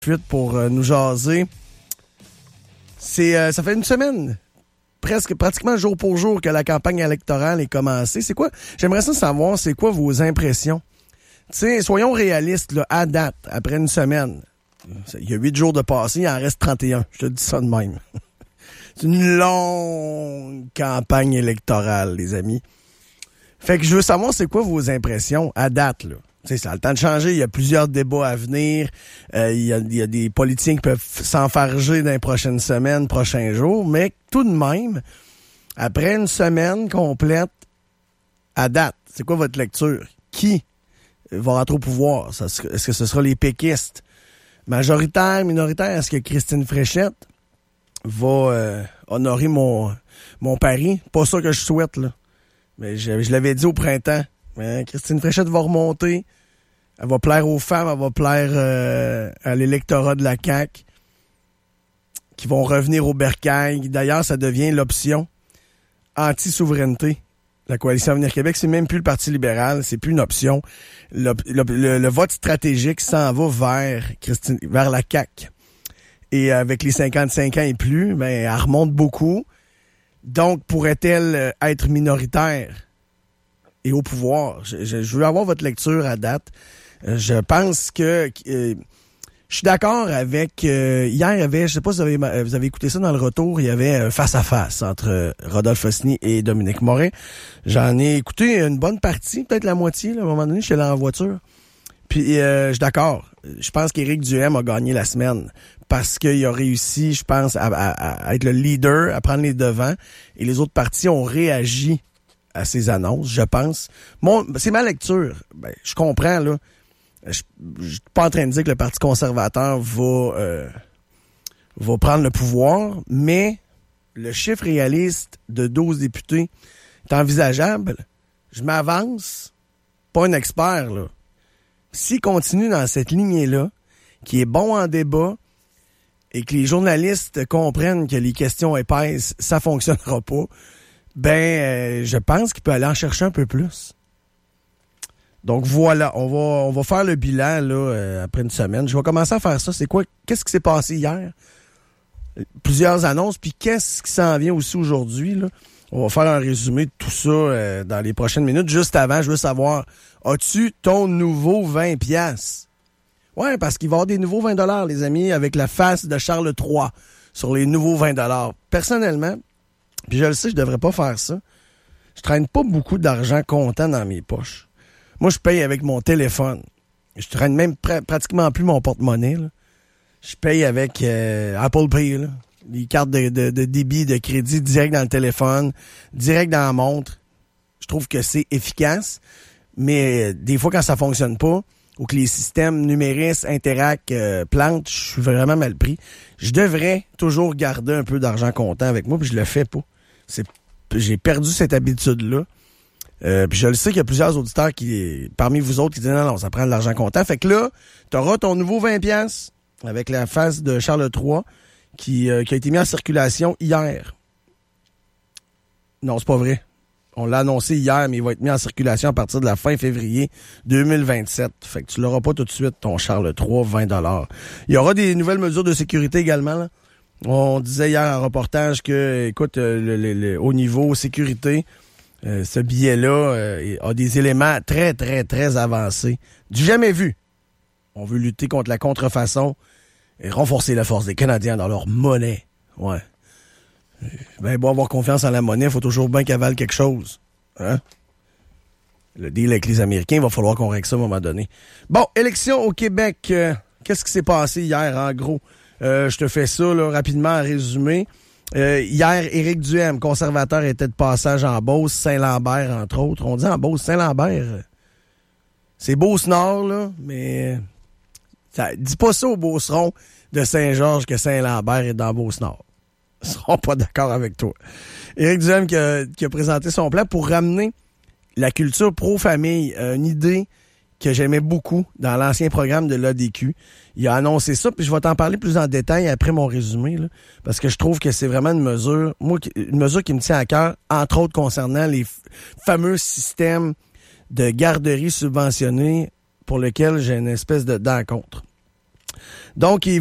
Fuite pour nous jaser. Ça fait une semaine, pratiquement jour pour jour, que la campagne électorale est commencée. C'est quoi? J'aimerais savoir, c'est quoi vos impressions? Tu sais, soyons réalistes, là, à date, après une semaine. Il y a 8 jours de passé, il en reste 31. Je te dis ça de même. C'est une longue campagne électorale, les amis. Fait que je veux savoir, c'est quoi vos impressions à date, là? Tu sais, ça a le temps de changer. Il y a plusieurs débats à venir. Il y a des politiciens qui peuvent s'enfarger dans les prochaines semaines, prochains jours. Mais tout de même, après une semaine complète, à date, c'est quoi votre lecture? Qui va rentrer au pouvoir? Est-ce que ce sera les péquistes? Majoritaire, minoritaire? Est-ce que Christine Fréchette va honorer mon pari? Pas ça que je souhaite, là. Mais je l'avais dit au printemps. Christine Fréchette va remonter. Elle va plaire aux femmes, elle va plaire à l'électorat de la CAQ qui vont revenir au bercail. D'ailleurs, ça devient l'option anti-souveraineté. La Coalition Avenir Québec, c'est même plus le Parti libéral, c'est plus une option. Le vote stratégique s'en va vers la CAQ. Et avec les 55 ans et plus, elle remonte beaucoup. Donc, pourrait-elle être minoritaire et au pouvoir? Je veux avoir votre lecture à date. Je pense que je suis d'accord avec... hier, il y avait, je sais pas si vous avez écouté ça dans le retour, il y avait face-à-face entre Rodolphe Osny et Dominique Morin. J'en ai écouté une bonne partie, peut-être la moitié. Là, à un moment donné, j'étais là en voiture. Puis, je suis d'accord. Je pense qu'Éric Duhem a gagné la semaine parce qu'il a réussi, je pense, à être le leader, à prendre les devants. Et les autres partis ont réagi à ces annonces, je pense. C'est ma lecture. Je comprends, là. Je suis pas en train de dire que le Parti conservateur va prendre le pouvoir, mais le chiffre réaliste de 12 députés est envisageable. Je m'avance, pas un expert, là. S'il continue dans cette lignée-là, qui est bon en débat, et que les journalistes comprennent que les questions épaisses, ça fonctionnera pas, je pense qu'il peut aller en chercher un peu plus. Donc voilà, on va faire le bilan là après une semaine. Je vais commencer à faire ça. Qu'est-ce qui s'est passé hier? Plusieurs annonces, puis qu'est-ce qui s'en vient aussi aujourd'hui, là? On va faire un résumé de tout ça dans les prochaines minutes. Juste avant, je veux savoir, as-tu ton nouveau 20$? Ouais, parce qu'il va y avoir des nouveaux 20$, les amis, avec la face de Charles III sur les nouveaux 20$. Personnellement, puis je le sais, je devrais pas faire ça. Je traîne pas beaucoup d'argent comptant dans mes poches. Moi, je paye avec mon téléphone. Je traîne même pratiquement plus mon porte-monnaie, là. Je paye avec Apple Pay, là. Les cartes de débit, de crédit direct dans le téléphone, direct dans la montre. Je trouve que c'est efficace, mais des fois, quand ça fonctionne pas, ou que les systèmes numériques, Interac, plantent, je suis vraiment mal pris. Je devrais toujours garder un peu d'argent comptant avec moi, puis je le fais pas. J'ai perdu cette habitude-là. Puis je le sais qu'il y a plusieurs auditeurs parmi vous autres qui disent non, ça prend de l'argent comptant. Fait que là, t'auras ton nouveau 20$ avec la face de Charles III qui a été mis en circulation hier. Non, c'est pas vrai. On l'a annoncé hier, mais il va être mis en circulation à partir de la fin février 2027. Fait que tu l'auras pas tout de suite, ton Charles III, 20$. Il y aura des nouvelles mesures de sécurité également, là. On disait hier en reportage que, écoute, au niveau sécurité, ce billet-là a des éléments très, très, très avancés. Du jamais vu. On veut lutter contre la contrefaçon et renforcer la force des Canadiens dans leur monnaie. Ouais. Avoir confiance en la monnaie, il faut toujours bien qu'elle vale quelque chose. Hein? Le deal avec les Américains, il va falloir qu'on règle ça à un moment donné. Bon, élection au Québec. Qu'est-ce qui s'est passé hier, en gros? Je te fais ça là, rapidement en résumé. Hier, Éric Duhem, conservateur, était de passage en Beauce, Saint-Lambert, entre autres. On dit en Beauce, Saint-Lambert. C'est Beauce-Nord, là, mais dis pas ça aux Beaucerons de Saint-Georges que Saint-Lambert est dans Beauce-Nord. Ils seront pas d'accord avec toi. Éric Duhem qui a présenté son plan pour ramener la culture pro-famille, une idée que j'aimais beaucoup dans l'ancien programme de l'ADQ. Il a annoncé ça, puis je vais t'en parler plus en détail après mon résumé, là, parce que je trouve que c'est vraiment une mesure qui me tient à cœur, entre autres concernant les fameux systèmes de garderies subventionnées pour lesquels j'ai une espèce de dent contre. Donc,